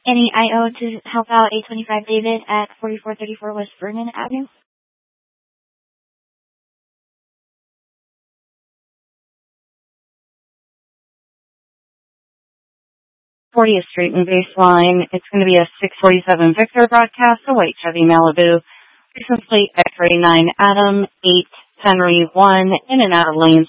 Any IO to help out 825 David at 4434 West Vernon Avenue. '40th Street and Baseline. It's going to be a 647 Victor broadcast, a white Chevy Malibu. License plate X-ray 9 Adam 8 Henry 1 in and out of lanes